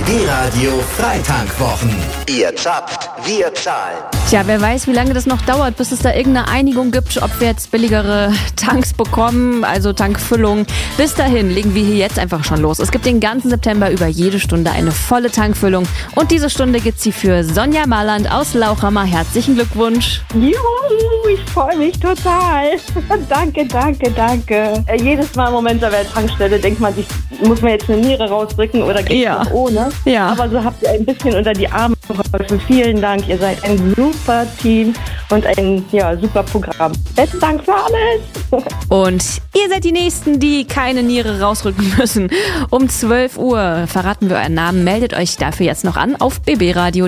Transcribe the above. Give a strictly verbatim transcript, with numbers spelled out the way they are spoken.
B-Radio Freitankwwochen. Ihr zapft, wir zahlen. Tja, wer weiß, wie lange das noch dauert, bis es da irgendeine Einigung gibt, ob wir jetzt billigere Tanks bekommen, also Tankfüllung. Bis dahin legen wir hier jetzt einfach schon los. Es gibt den ganzen September über jede Stunde eine volle Tankfüllung. Und diese Stunde gibt's sie für Sonja Marland aus Lauchhammer. Herzlichen Glückwunsch. Juhu, ich freue mich total. danke, danke, danke. Äh, jedes Mal im Moment bei der Tankstelle denkt man sich, muss man jetzt eine Niere rausdrücken oder geht es Ja. noch ohne? Ja. Aber so habt ihr ein bisschen unter die Arme geholfen. Vielen Dank, ihr seid ein super Team und ein ja, super Programm. Besten Dank für alles. Und ihr seid die Nächsten, die keine Niere rausrücken müssen. Um zwölf Uhr verraten wir euren Namen. Meldet euch dafür jetzt noch an auf b b radio